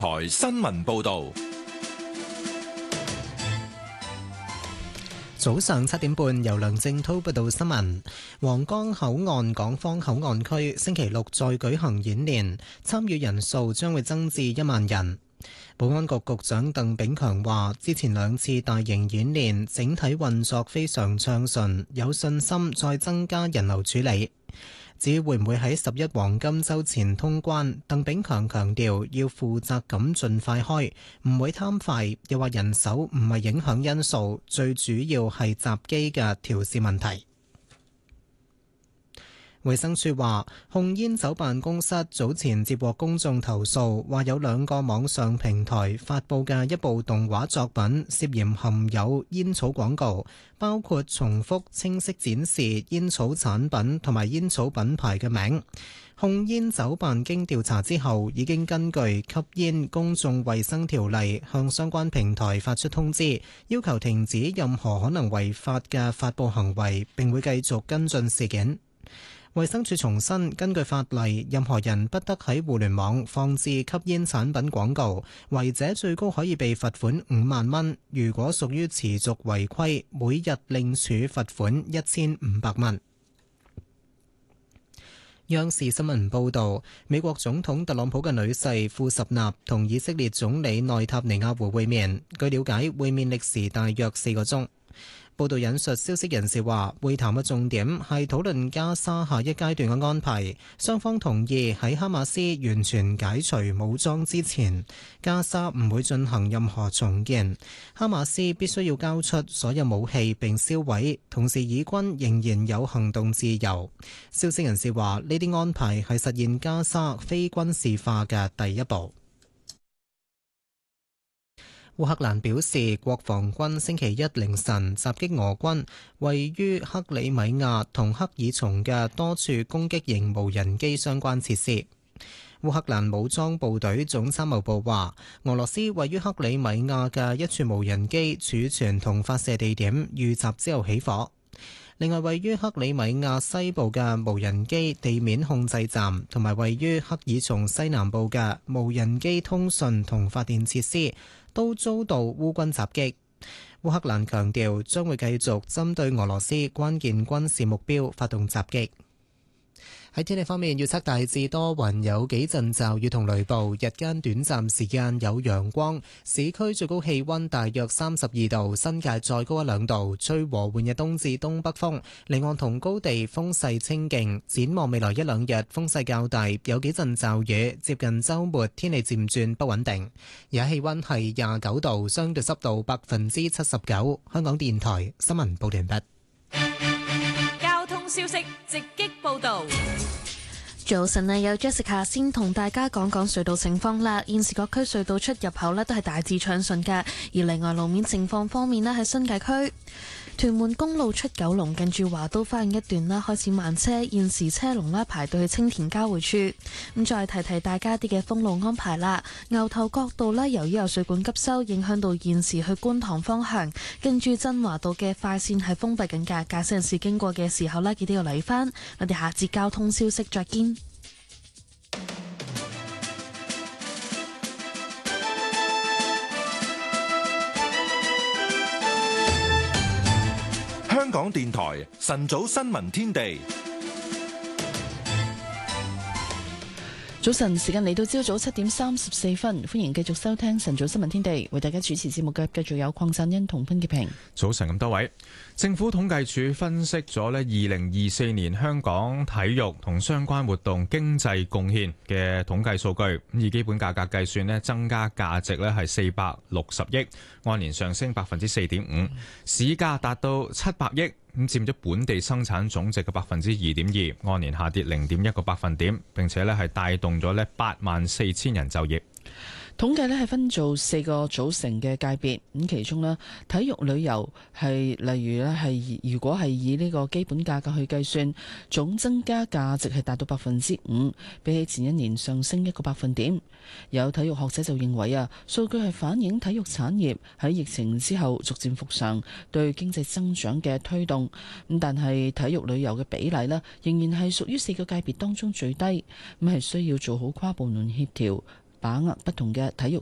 台新聞報導。 早上7點半，由梁正滔報道新聞。皇崗口岸港方口岸區星期六再舉行演練，參與人數將會增至1萬人。保安局局長鄧炳強話，之前2次大型演練整體運作非常暢順，有信心再增加人流處理。至於會唔會喺11黃金週前通關，鄧炳強強調要負責咁盡快開，唔會貪快，又話人手唔係影響因素，最主要係閘機嘅調試問題。衛生署話，控煙酒辦公室早前接獲公眾投訴，話有2個網上平台發布嘅一部動畫作品涉嫌含有煙草廣告，包括重複清晰展示煙草產品同埋煙草品牌嘅名。控煙酒辦經調查之後，已經根據吸煙公眾衛生條例向相關平台發出通知，要求停止任何可能違法嘅發布行為，並會繼續跟進事件。衛生署重申，根據法例，任何人不得喺互聯網放置吸煙產品廣告，違者最高可以被罰款5萬蚊。如果屬於持續違規，每日另處罰款1500蚊。央視新聞報導，美國總統特朗普嘅女婿庫什納同以色列總理內塔尼亞胡會面，據了解，會面歷時大約4個鐘。報道引述消息人士話，會談嘅重點係討論加沙下一階段嘅安排。雙方同意喺哈馬斯完全解除武裝之前，加沙唔會進行任何重建。哈馬斯必須要交出所有武器並銷毀，同時以軍仍然有行動自由。消息人士話，呢啲安排係實現加沙非軍事化嘅第一步。烏克蘭表示，國防軍星期一凌晨襲擊俄軍位於克里米亞同克爾松嘅多處攻擊型無人機相關設施。烏克蘭武裝部隊總參謀部話，俄羅斯位於克里米亞嘅一處無人機儲存同發射地點遇襲之後起火。另外，位於克里米亞西部嘅無人機地面控制站同埋位於克爾松西南部嘅無人機通訊同發電設施都遭到烏軍襲擊。烏克蘭強調將會繼續針對俄羅斯關鍵軍事目標發動襲擊。喺天氣方面，預測大致多雲，有幾陣驟雨同雷暴，日間短暫時間有陽光，市區最高氣溫大約32度，新界再高1-2度，吹和緩嘅東至東北風，離岸同高地風勢清勁。展望未來1-2日風勢較大，有幾陣驟雨，接近週末天氣漸轉不穩定。而家氣溫係29度，相對濕度79%。香港電台新聞報道完畢。 消息直擊報道。 早晨啊，有 Jessica 先同大家講講隧道情況啦。現時各區隧道出入口都係大致暢順㗎。而另外路面情況方面咧，喺新界區屯門公路出九龍近住華都花園一段啦，開始慢車，現時車龍啦排到去青田交匯處。咁再提提大家啲嘅封路安排啦。牛頭角道啦，由於有水管急修，影響到現時去觀塘方向，跟住振華道嘅快線係封閉緊㗎。駕駛人士經過嘅時候呢，記得要留意返。我哋下節交通消息再見。 香港電台晨早新聞天地， 早晨時間嚟到朝早7:34，歡迎繼續收聽晨早新聞天地，為大家主持節目嘅繼續有鄺振恩同潘潔平。 早晨咁多位，政府統計處分析咗2024年香港體育同相關活動經濟貢獻嘅統計數據，以基本價格計算增加價值係460億，按年上升4.5%，市價達到700億，咁佔咗本地生產總值嘅2.2%，按年下跌0.1個百分點，並且係帶動咗84000人就業。 統計係分做4個組成嘅界別，咁其中呢，體育旅遊係例如呢係如果係以呢個基本價格去計算，總增加價值係達到5%，比起前一年上升1個百分點。有體育學者就認為啊，數據係反映體育產業喺疫情之後逐漸復常，對經濟增長嘅推動。咁但係體育旅遊嘅比例呢，仍然係屬於4個界別當中最低，咁係需要做好跨部門協調， 把握不同嘅體育